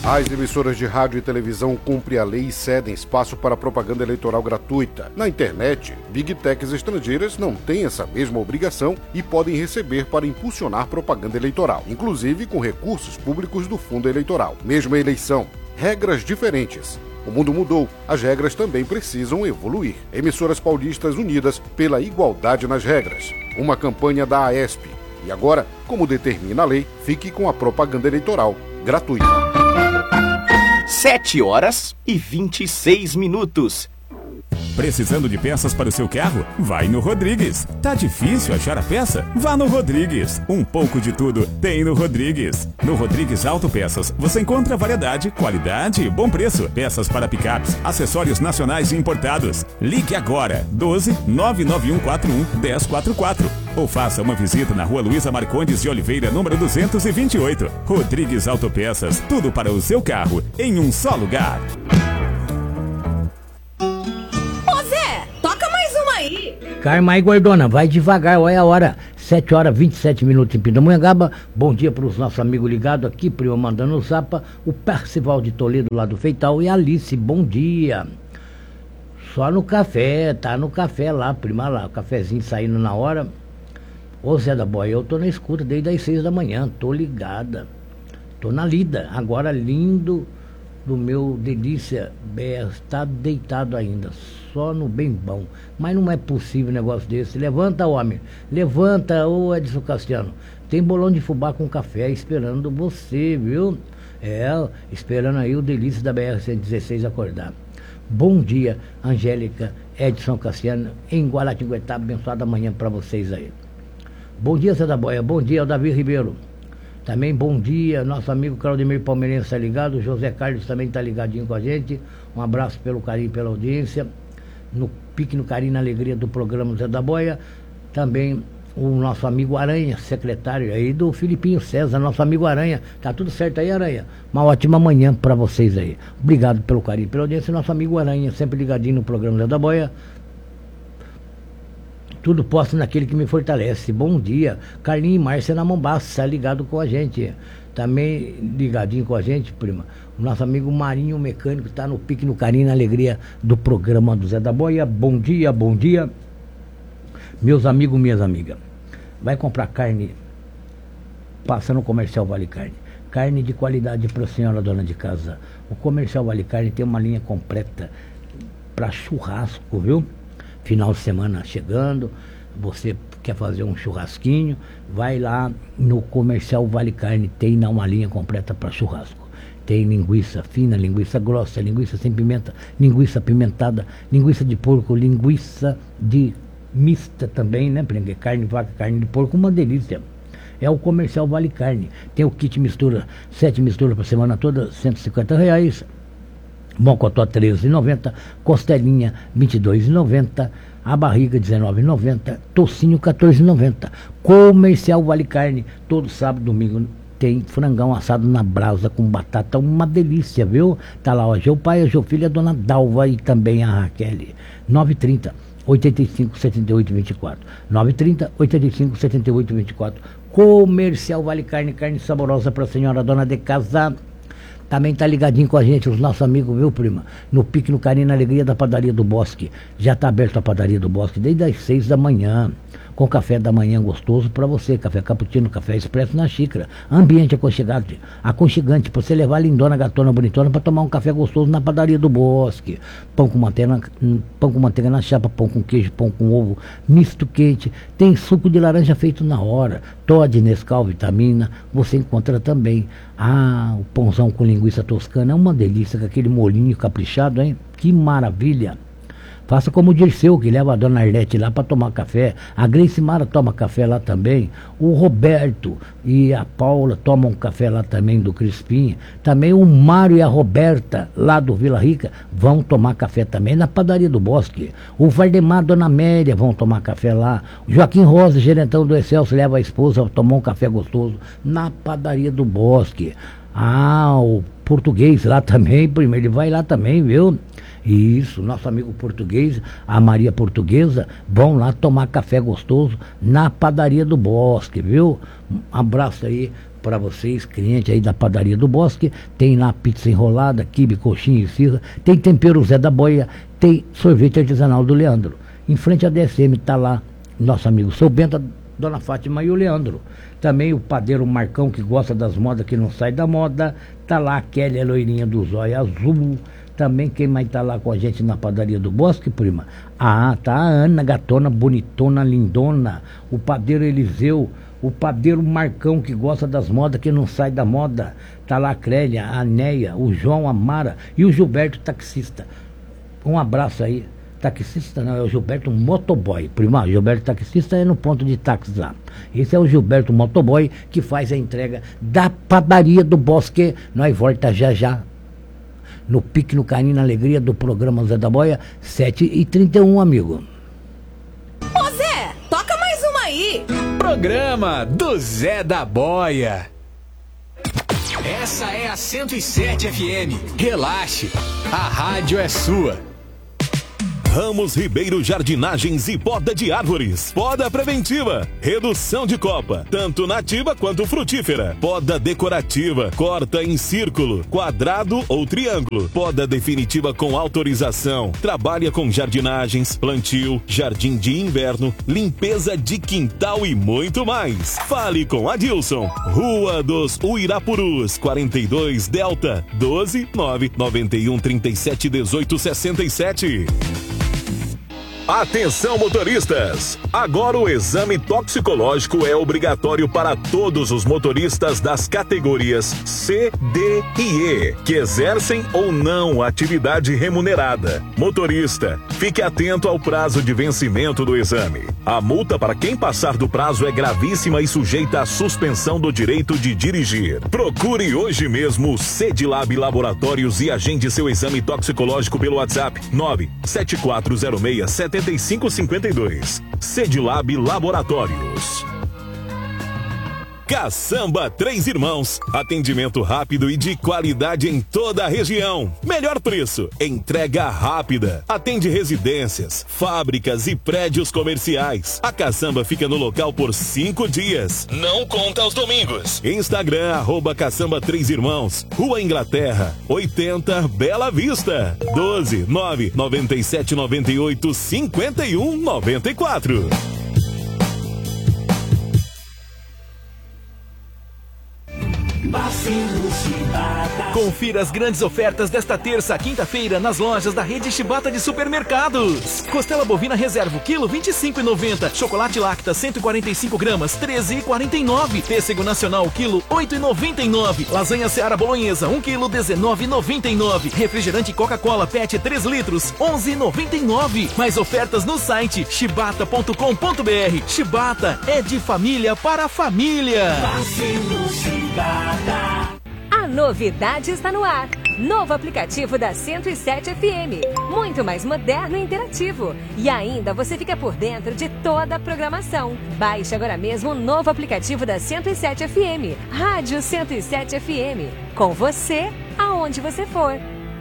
As emissoras de rádio e televisão cumprem a lei e cedem espaço para propaganda eleitoral gratuita. Na internet, Big Techs estrangeiras não têm essa mesma obrigação e podem receber para impulsionar propaganda eleitoral, inclusive com recursos públicos do fundo eleitoral. Mesma eleição, regras diferentes. O mundo mudou, as regras também precisam evoluir. Emissoras paulistas unidas pela igualdade nas regras. Uma campanha da AESP. E agora, como determina a lei, fique com a propaganda eleitoral gratuita. 7h26. Precisando de peças para o seu carro? Vai no Rodrigues. Tá difícil achar a peça? Vá no Rodrigues. Um pouco de tudo tem no Rodrigues. No Rodrigues Autopeças você encontra variedade, qualidade e bom preço. Peças para picapes, acessórios nacionais e importados. Ligue agora 12 99141 1044 ou faça uma visita na Rua Luísa Marcondes de Oliveira, número 228. Rodrigues Autopeças, tudo para o seu carro em um só lugar. Carma e Gordona, vai devagar, olha a hora, 7h27 em Pindamonhangaba. Bom dia para os nossos amigos ligados aqui, primo mandando o zapa, o Percival de Toledo lá do Feital e a Alice, bom dia. Só no café, tá no café lá, prima lá, o cafezinho saindo na hora. Ô Zé da Boia, eu tô na escuta desde as 6 da manhã, tô ligada, tô na lida, agora lindo do meu delícia BR, está deitado ainda, só no bem bom, mas não é possível um negócio desse. Levanta, homem, levanta, ô Edson Castiano, tem bolão de fubá com café esperando você, viu? Esperando aí o delícia da BR-116 acordar. Bom dia, Angélica, Edson Castiano, em Guaratinguetá, abençoada manhã para vocês aí. Bom dia, Zé da Boia, bom dia, Davi Ribeiro. Também bom dia, nosso amigo Claudemir Palmeirense está ligado, o José Carlos também está ligadinho com a gente. Um abraço pelo carinho, pela audiência. No pique, no carinho, na alegria do programa Zé da Boia. Também o nosso amigo Aranha, secretário aí do Filipinho César, nosso amigo Aranha. Tá tudo certo aí, Aranha? Uma ótima manhã para vocês aí. Obrigado pelo carinho, pela audiência. Nosso amigo Aranha, sempre ligadinho no programa Zé da Boia. Tudo posto naquele que me fortalece. Bom dia. Carlinhos e Márcia na Mombaça, está ligado com a gente. Também ligadinho com a gente, prima. O nosso amigo Marinho Mecânico está no pique, no carinho, na alegria do programa do Zé da Boia. Bom dia, bom dia. Meus amigos, minhas amigas. Vai comprar carne, passa no Comercial Vale Carne. Carne de qualidade para a senhora dona de casa. O Comercial Vale Carne tem uma linha completa para churrasco, viu? Final de semana chegando, você quer fazer um churrasquinho, vai lá no Comercial Vale Carne, tem uma linha completa para churrasco. Tem linguiça fina, linguiça grossa, linguiça sem pimenta, linguiça apimentada, linguiça de porco, linguiça de mista também, né? Porque carne de vaca, carne de porco, uma delícia. É o Comercial Vale Carne. Tem o kit mistura, 7 misturas para semana toda, R$150. Mocotó R$13,90, costelinha R$22,90, a barriga R$19,90, tocinho R$14,90. Comercial Vale Carne, todo sábado e domingo tem frangão assado na brasa com batata, uma delícia, viu? Tá lá, ó, Geu pai, Geu filha, a dona Dalva e também a Raquel. 930-85-78-24. 930-85-78-24. Comercial Vale Carne, carne saborosa para a senhora dona de casa. Também tá ligadinho com a gente, os nossos amigos, viu, prima? No pique, no carinho, na alegria da Padaria do Bosque. Já tá aberto a Padaria do Bosque desde as 6 da manhã. Com café da manhã gostoso para você. Café cappuccino, café expresso na xícara. Ambiente aconchegante para você levar a lindona, gatona, bonitona para tomar um café gostoso na Padaria do Bosque. Pão com manteiga na chapa, pão com queijo, pão com ovo, misto quente. Tem suco de laranja feito na hora. Toddy, Nescau, vitamina. Você encontra também o pãozão com linguiça toscana. É uma delícia com aquele molinho caprichado, hein? Que maravilha! Faça como o Dirceu, que leva a dona Arlete lá para tomar café. A Grace Mara toma café lá também. O Roberto e a Paula tomam café lá também do Crispim. Também o Mário e a Roberta, lá do Vila Rica, vão tomar café também na Padaria do Bosque. O Valdemar e a Dona Amélia vão tomar café lá. O Joaquim Rosa, gerentão do Excelso, leva a esposa a tomar um café gostoso na Padaria do Bosque. O português lá também, primeiro, ele vai lá também, viu? Isso, nosso amigo português, a Maria Portuguesa, vão lá tomar café gostoso na Padaria do Bosque, viu? Um abraço aí para vocês, cliente aí da Padaria do Bosque. Tem lá pizza enrolada, quibe, coxinha e esfirra. Tem tempero Zé da Boia. Tem sorvete artesanal do Leandro. Em frente à DSM tá lá nosso amigo Seu Bento, Dona Fátima e o Leandro. Também o padeiro Marcão, que gosta das modas, que não sai da moda. Tá lá a Kelly, a loirinha do zóio azul. Também quem mais tá lá com a gente na Padaria do Bosque, prima? Ah, tá a Ana, gatona, bonitona, lindona. O padeiro Eliseu, o padeiro Marcão, que gosta das modas, que não sai da moda. Tá lá a Clélia, a Neia, o João, a Mara e o Gilberto, taxista. Um abraço aí. Taxista não, é o Gilberto Motoboy. Prima, Gilberto taxista é no ponto de táxi lá. Esse é o Gilberto Motoboy, que faz a entrega da Padaria do Bosque. Nós volta já já no pique, no carinho, na alegria do programa Zé da Boia, 7h31, amigo. Ô Zé, toca mais uma aí. Programa do Zé da Boia. Essa é a 107 FM. Relaxe, a rádio é sua. Ramos Ribeiro Jardinagens e Poda de Árvores. Poda preventiva, redução de copa, tanto nativa quanto frutífera. Poda decorativa, corta em círculo, quadrado ou triângulo. Poda definitiva com autorização. Trabalha com jardinagens, plantio, jardim de inverno, limpeza de quintal e muito mais. Fale com Adilson. Rua dos Uirapurus, 42 Delta, 12 991 37 18 67. Atenção, motoristas! Agora o exame toxicológico é obrigatório para todos os motoristas das categorias C, D e E, que exercem ou não atividade remunerada. Motorista, fique atento ao prazo de vencimento do exame. A multa para quem passar do prazo é gravíssima e sujeita à suspensão do direito de dirigir. Procure hoje mesmo o Cedilab Laboratórios e agende seu exame toxicológico pelo WhatsApp 97406-7552. Cedilab Laboratórios. Caçamba Três Irmãos. Atendimento rápido e de qualidade em toda a região. Melhor preço. Entrega rápida. Atende residências, fábricas e prédios comerciais. A Caçamba fica no local por 5 dias. Não conta aos domingos. Instagram, @Caçamba Três Irmãos. Rua Inglaterra, 80, Bela Vista. 12 997 98 51 94. Confira as grandes ofertas desta terça, quinta-feira, nas lojas da rede Chibata de supermercados. Costela bovina reserva, quilo 25,90. Chocolate Lacta, 145 gramas, 13,49. Pêssego nacional, quilo 8,99. Lasanha Seara Bolonhesa, 1 quilo, 19,99. Refrigerante Coca-Cola PET 3 litros, 11,99. Mais ofertas no site chibata.com.br. Chibata é de família para família. A novidade está no ar. Novo aplicativo da 107 FM. Muito mais moderno e interativo. E ainda você fica por dentro de toda a programação. Baixe agora mesmo o novo aplicativo da 107 FM. Rádio 107 FM. Com você, aonde você for.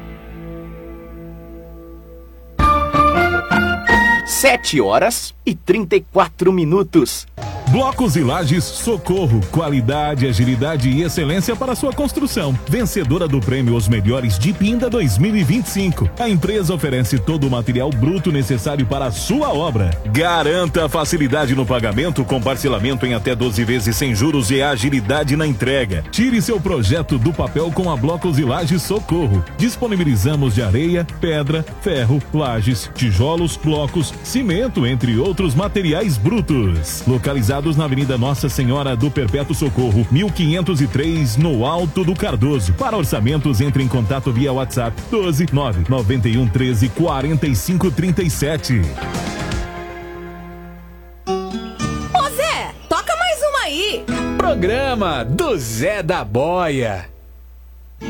7h34. Blocos e Lajes Socorro, qualidade, agilidade e excelência para sua construção. Vencedora do prêmio Os Melhores de Pinda 2025. A empresa oferece todo o material bruto necessário para a sua obra. Garanta a facilidade no pagamento com parcelamento em até 12 vezes sem juros e agilidade na entrega. Tire seu projeto do papel com a Blocos e Lajes Socorro. Disponibilizamos de areia, pedra, ferro, lajes, tijolos, blocos, cimento, entre outros materiais brutos. Localizado na Avenida Nossa Senhora do Perpétuo Socorro, 1503, no Alto do Cardoso. Para orçamentos, entre em contato via WhatsApp 12 991 13 45 37. Ô Zé, toca mais uma aí. Programa do Zé da Boia.